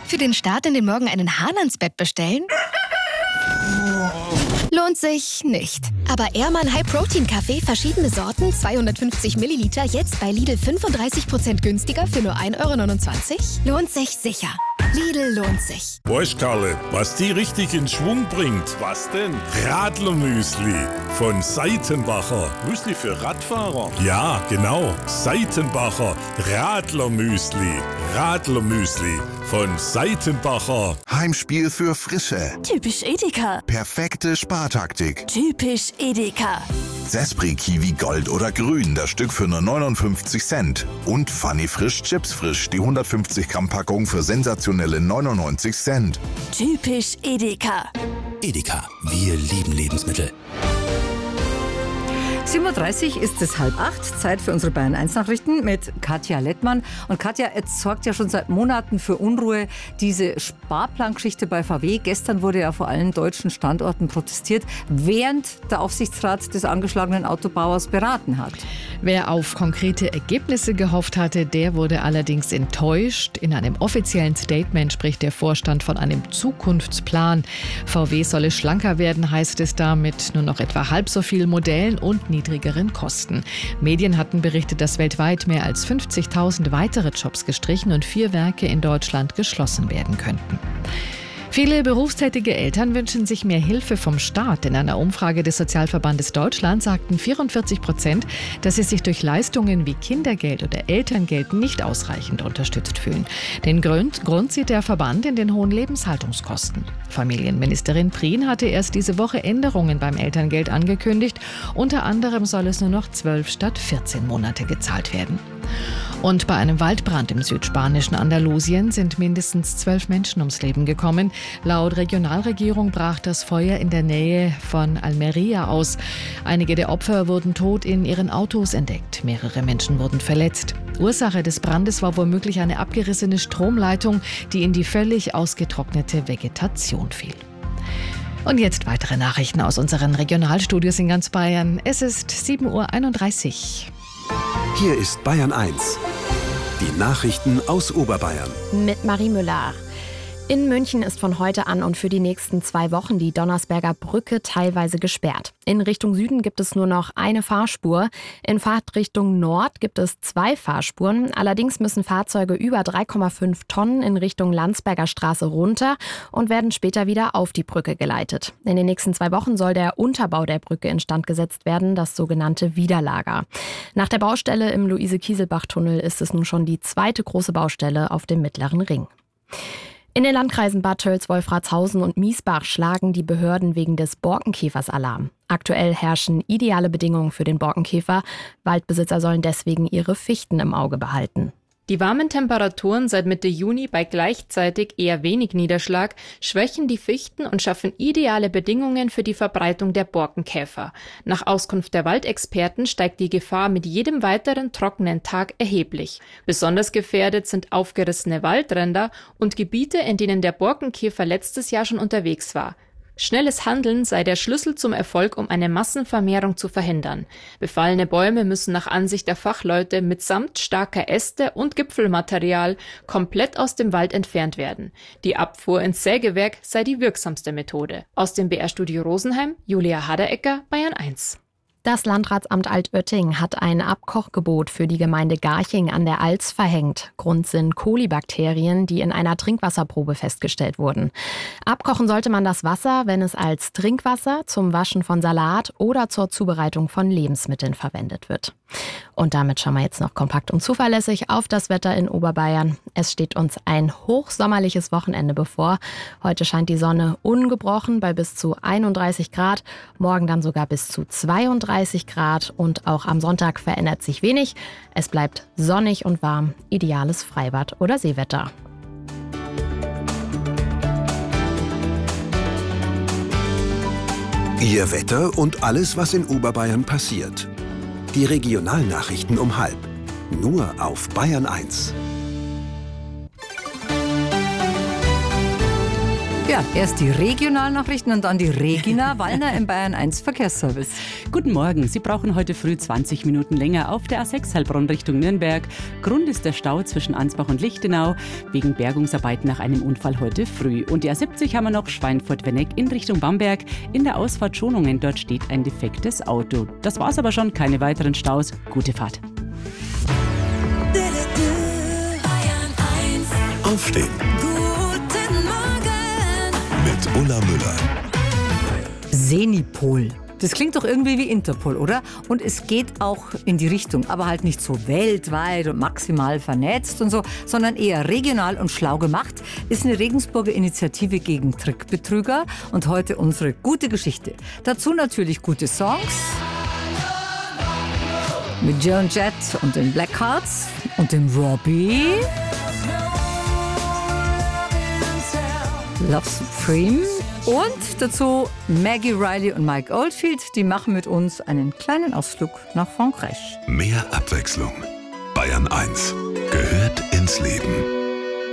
Für den Start in den Morgen einen Hahn ans Bett bestellen? Lohnt sich nicht. Aber Ehrmann High Protein Kaffee, verschiedene Sorten, 250 Milliliter, jetzt bei Lidl 35% günstiger für nur 1,29 €? Lohnt sich sicher. Lidl lohnt sich. Weißt Karle, was die richtig in Schwung bringt? Was denn? Radlermüsli von Seitenbacher. Müsli für Radfahrer? Ja, genau. Seitenbacher Radlermüsli. Radlermüsli von Seitenbacher. Heimspiel für Frische. Typisch Edeka. Perfekte Spartaktik. Typisch Edeka. Zespri Kiwi Gold oder Grün, das Stück für nur 59 Cent. Und Funny Frisch Chips Frisch, die 150 Gramm Packung für sensationelle 99 Cent. Typisch Edeka. Edeka, wir lieben Lebensmittel. 7:30 Uhr ist es 7:30, Zeit für unsere Bayern 1 Nachrichten mit Katja Lettmann. Und Katja, es sorgt ja schon seit Monaten für Unruhe, diese Sparplangeschichte bei VW. Gestern wurde ja vor allen deutschen Standorten protestiert, während der Aufsichtsrat des angeschlagenen Autobauers beraten hat. Wer auf konkrete Ergebnisse gehofft hatte, der wurde allerdings enttäuscht. In einem offiziellen Statement spricht der Vorstand von einem Zukunftsplan. VW solle schlanker werden, heißt es da, mit nur noch etwa halb so vielen Modellen und niedrigeren Kosten. Medien hatten berichtet, dass weltweit mehr als 50.000 weitere Jobs gestrichen und 4 Werke in Deutschland geschlossen werden könnten. Viele berufstätige Eltern wünschen sich mehr Hilfe vom Staat. In einer Umfrage des Sozialverbandes Deutschland sagten 44%, dass sie sich durch Leistungen wie Kindergeld oder Elterngeld nicht ausreichend unterstützt fühlen. Den Grund sieht der Verband in den hohen Lebenshaltungskosten. Familienministerin Prien hatte erst diese Woche Änderungen beim Elterngeld angekündigt. Unter anderem soll es nur noch 12 statt 14 Monate gezahlt werden. Und bei einem Waldbrand im südspanischen Andalusien sind mindestens 12 Menschen ums Leben gekommen. Laut Regionalregierung brach das Feuer in der Nähe von Almería aus. Einige der Opfer wurden tot in ihren Autos entdeckt. Mehrere Menschen wurden verletzt. Ursache des Brandes war womöglich eine abgerissene Stromleitung, die in die völlig ausgetrocknete Vegetation fiel. Und jetzt weitere Nachrichten aus unseren Regionalstudios in ganz Bayern. Es ist 7:31 Uhr. Hier ist Bayern 1. Die Nachrichten aus Oberbayern. Mit Marie Müller. In München ist von heute an und für die nächsten 2 Wochen die Donnersberger Brücke teilweise gesperrt. In Richtung Süden gibt es nur noch eine Fahrspur. In Fahrtrichtung Nord gibt es 2 Fahrspuren. Allerdings müssen Fahrzeuge über 3,5 Tonnen in Richtung Landsberger Straße runter und werden später wieder auf die Brücke geleitet. In den nächsten 2 Wochen soll der Unterbau der Brücke instand gesetzt werden, das sogenannte Widerlager. Nach der Baustelle im Luise-Kieselbach-Tunnel ist es nun schon die 2. große Baustelle auf dem Mittleren Ring. In den Landkreisen Bad Tölz, Wolfratshausen und Miesbach schlagen die Behörden wegen des Borkenkäfers Alarm. Aktuell herrschen ideale Bedingungen für den Borkenkäfer. Waldbesitzer sollen deswegen ihre Fichten im Auge behalten. Die warmen Temperaturen seit Mitte Juni bei gleichzeitig eher wenig Niederschlag schwächen die Fichten und schaffen ideale Bedingungen für die Verbreitung der Borkenkäfer. Nach Auskunft der Waldexperten steigt die Gefahr mit jedem weiteren trockenen Tag erheblich. Besonders gefährdet sind aufgerissene Waldränder und Gebiete, in denen der Borkenkäfer letztes Jahr schon unterwegs war. Schnelles Handeln sei der Schlüssel zum Erfolg, um eine Massenvermehrung zu verhindern. Befallene Bäume müssen nach Ansicht der Fachleute mitsamt starker Äste und Gipfelmaterial komplett aus dem Wald entfernt werden. Die Abfuhr ins Sägewerk sei die wirksamste Methode. Aus dem BR-Studio Rosenheim, Julia Haderecker, Bayern 1. Das Landratsamt Altötting hat ein Abkochgebot für die Gemeinde Garching an der Alz verhängt. Grund sind Kolibakterien, die in einer Trinkwasserprobe festgestellt wurden. Abkochen sollte man das Wasser, wenn es als Trinkwasser, zum Waschen von Salat oder zur Zubereitung von Lebensmitteln verwendet wird. Und damit schauen wir jetzt noch kompakt und zuverlässig auf das Wetter in Oberbayern. Es steht uns ein hochsommerliches Wochenende bevor. Heute scheint die Sonne ungebrochen bei bis zu 31 Grad, morgen dann sogar bis zu 32 Grad und auch am Sonntag verändert sich wenig. Es bleibt sonnig und warm, ideales Freibad- oder Seewetter. Ihr Wetter und alles, was in Oberbayern passiert. Die Regionalnachrichten um 12:30. Nur auf Bayern 1. Ja, erst die Regionalnachrichten und dann die Regina Wallner im Bayern 1 Verkehrsservice. Guten Morgen. Sie brauchen heute früh 20 Minuten länger auf der A6 Heilbronn Richtung Nürnberg. Grund ist der Stau zwischen Ansbach und Lichtenau wegen Bergungsarbeiten nach einem Unfall heute früh. Und die A70 haben wir noch Schweinfurt-Wenneck in Richtung Bamberg. In der Ausfahrt Schonungen, dort steht ein defektes Auto. Das war's aber schon, keine weiteren Staus. Gute Fahrt. Aufstehen. Mit Ulla Müller. Senipol. Das klingt doch irgendwie wie Interpol, oder? Und es geht auch in die Richtung, aber halt nicht so weltweit und maximal vernetzt und so, sondern eher regional und schlau gemacht. Ist eine Regensburger Initiative gegen Trickbetrüger und heute unsere gute Geschichte. Dazu natürlich gute Songs mit Joan Jett und den Blackhearts und dem Robbie. Love Supreme und dazu Maggie Riley und Mike Oldfield, die machen mit uns einen kleinen Ausflug nach Frankreich. Mehr Abwechslung. Bayern 1 gehört ins Leben.